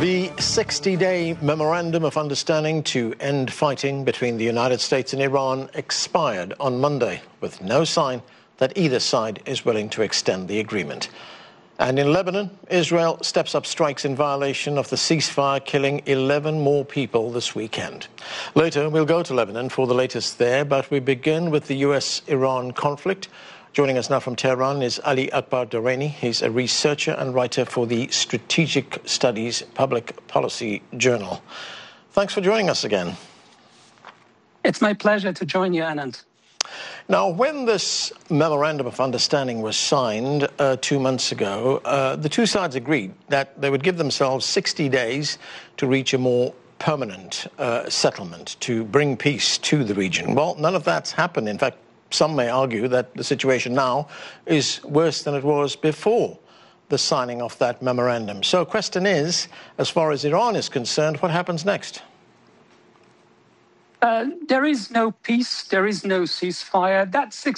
The 60-day Memorandum of Understanding to end fighting between the United States and Iran expired on Monday, with no sign that either side is willing to extend the agreement. And in Lebanon, Israel steps up strikes in violation of the ceasefire, killing 11 more people this weekend. Later, we'll go to Lebanon for the latest there, but we begin with the US-Iran conflict. Joining us now from Tehran is Ali Akbar Durrani. He's a researcher and writer for the Strategic Studies Public Policy Journal. Thanks for joining us again. It's my pleasure to join you, Anand. Now, when this Memorandum of Understanding was signed 2 months ago, the two sides agreed that they would give themselves 60 days to reach a more permanent settlement, to bring peace to the region. Well, none of that's happened. In fact, some may argue that the situation now is worse than it was before the signing of that memorandum. So the question is, as far as Iran is concerned, what happens next? There is no peace, there is no ceasefire. That